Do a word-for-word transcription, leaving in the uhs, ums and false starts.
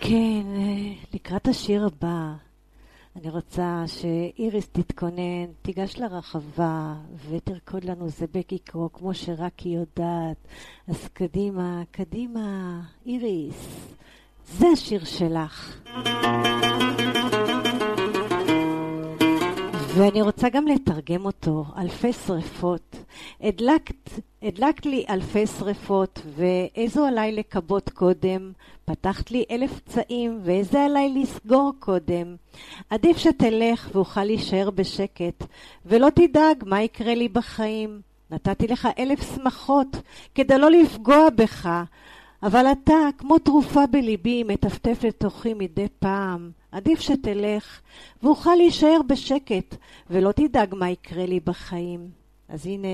כן, לקראת השיר הבא, אני רוצה שאיריס תתכונן, תיגש לרחבה ותרקוד לנו זה בקיקו כמו שרק היא יודעת. אז קדימה, קדימה, איריס, זה השיר שלך. ואני רוצה גם לתרגם אותו, אלפי שריפות. הדלקת, הדלקת לי אלפי שריפות, ואיזו עליי לקבות קודם. פתחת לי אלף פצעים, ואיזה עליי לסגור קודם. עדיף שתלך ואוכל להישאר בשקט, ולא תדאג מה יקרה לי בחיים. נתתי לך אלף שמחות, כדי לא לפגוע בך. אבל אתה, כמו תרופה בליבי, מטפטף לתוכי מדי פעם. עדיף שתלך, ואוכל להישאר בשקט, ולא תדאג מה יקרה לי בחיים. אז הנה,